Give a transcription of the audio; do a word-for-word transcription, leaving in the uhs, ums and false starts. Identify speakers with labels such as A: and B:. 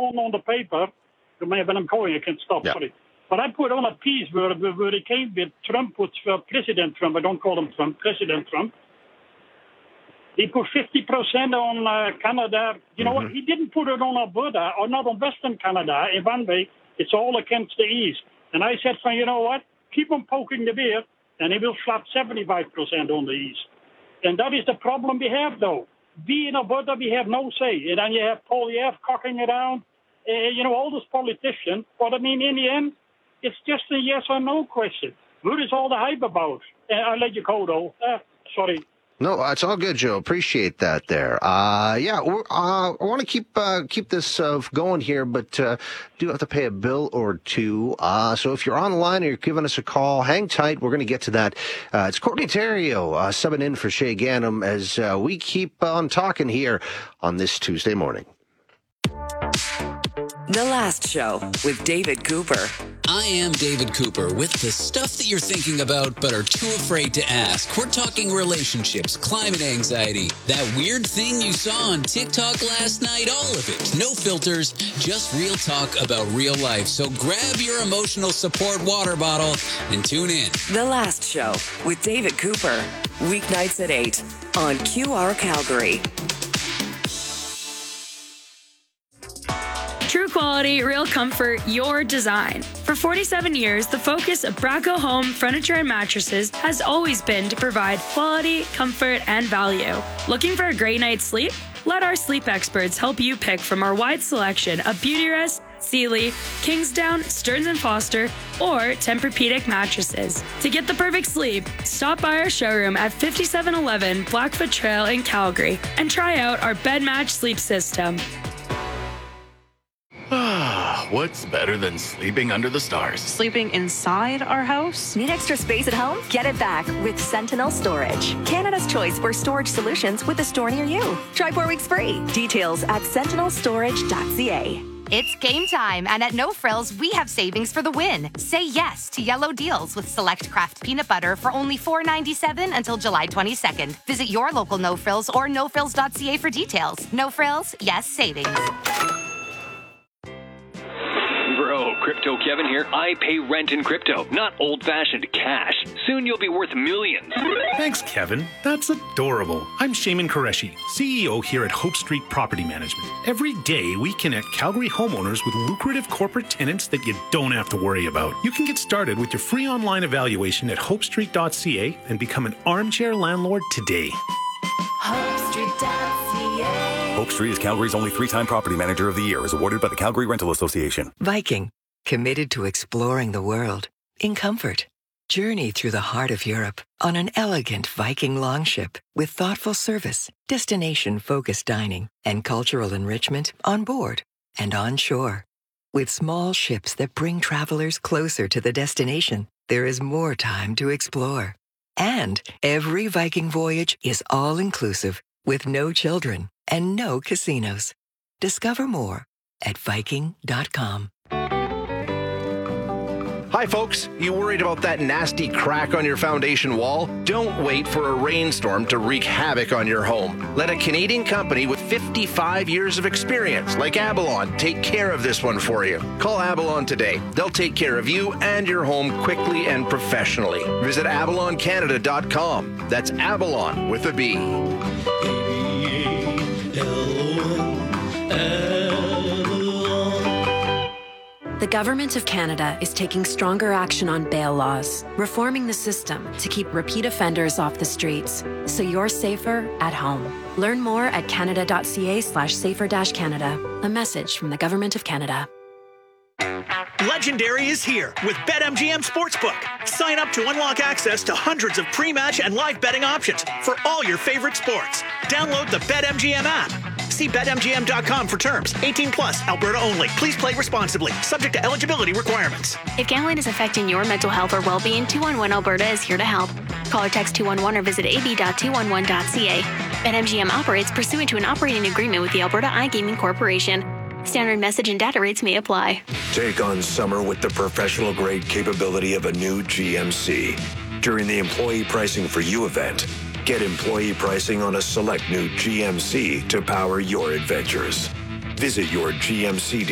A: on on the paper. When I'm calling, I can't stop.
B: Yeah.
A: Sorry. But I put on a piece where, where it came with Trump, was for President Trump. I don't call him Trump, President Trump. He put fifty percent on uh, Canada. You know mm-hmm. what? He didn't put it on Alberta or not on Western Canada. In one way, it's all against the East. And I said, you know what? Keep on poking the bear, and he will flat seventy-five percent on the East. And that is the problem we have, though. We in Alberta, we have no say. And then you have Poilievre cocking around, uh, you know, all those politicians. But, I mean, in the end, it's just a yes or no question. What is all the hype about? Uh, I'll let you go, though. Uh, sorry.
B: No, it's all good, Joe. Appreciate that there. Uh, yeah, we're, uh, I want to keep uh, keep this uh, going here, but uh, do have to pay a bill or two. Uh, so if you're online or you're giving us a call, hang tight. We're going to get to that. Uh, it's Courtney Theriault uh, subbing in for Shay Ganem as uh, we keep on talking here on this Tuesday morning.
C: The Last Show with David Cooper.
D: I am David Cooper with the stuff that you're thinking about but are too afraid to ask. We're talking relationships, climate anxiety, that weird thing you saw on TikTok last night, all of it. No filters, just real talk about real life. So grab your emotional support water bottle and tune in.
C: The Last Show with David Cooper. Weeknights at eight on Q R Calgary.
E: True quality, real comfort, your design. For forty-seven years, the focus of Braco Home Furniture and Mattresses has always been to provide quality, comfort, and value. Looking for a great night's sleep? Let our sleep experts help you pick from our wide selection of Beautyrest, Sealy, Kingsdown, Stearns and Foster, or Tempur-Pedic mattresses. To get the perfect sleep, stop by our showroom at fifty-seven eleven Blackfoot Trail in Calgary and try out our bed match sleep system.
F: What's better than sleeping under the stars?
G: Sleeping inside our house?
H: Need extra space at home? Get it back with Sentinel Storage. Canada's choice for storage solutions with a store near you. Try four weeks free. Details at sentinel storage dot c a.
I: It's game time, and at No Frills, we have savings for the win. Say yes to yellow deals with select craft peanut butter for only four ninety-seven until July twenty-second. Visit your local No Frills or no frills dot c a for details. No Frills, yes savings.
J: Bro, Crypto Kevin here. I pay rent in crypto, not old-fashioned cash. Soon you'll be worth millions.
K: Thanks, Kevin. That's adorable. I'm Shaman Qureshi, C E O here at Hope Street Property Management. Every day, we connect Calgary homeowners with lucrative corporate tenants that you don't have to worry about. You can get started with your free online evaluation at hope street dot c a and become an armchair landlord today.
L: hope street dot c a.
M: Hope Street is Calgary's only three-time Property Manager of the Year, as awarded by the Calgary Rental Association.
C: Viking, committed to exploring the world in comfort. Journey through the heart of Europe on an elegant Viking longship with thoughtful service, destination-focused dining, and cultural enrichment on board and on shore. With small ships that bring travelers closer to the destination, there is more time to explore. And every Viking voyage is all-inclusive with no children and no casinos. Discover more at viking dot com.
B: Hi, folks. You worried about that nasty crack on your foundation wall? Don't wait for a rainstorm to wreak havoc on your home. Let a Canadian company with fifty-five years of experience, like Abalon, take care of this one for you. Call Abalon today. They'll take care of you and your home quickly and professionally. Visit abalon canada dot com. That's Abalon with a B.
N: The Government of Canada is taking stronger action on bail laws, reforming the system to keep repeat offenders off the streets, so you're safer at home. Learn more at canada dot c a slash safer dash Canada. A message from the Government of Canada.
O: Legendary is here with BetMGM Sportsbook. Sign up to unlock access to hundreds of pre-match and live betting options for all your favorite sports. Download the BetMGM app. See bet M G M dot com for terms. eighteen plus, Alberta only. Please play responsibly. Subject to eligibility requirements.
P: If gambling is affecting your mental health or well-being, two one one Alberta is here to help. Call or text two one one or visit a b dot two one one dot c a. BetMGM operates pursuant to an operating agreement with the Alberta iGaming Corporation. Standard message and data rates may apply.
Q: Take on summer with the professional-grade capability of a new G M C. During the Employee Pricing for You event, get employee pricing on a select new G M C to power your adventures. Visit your G M C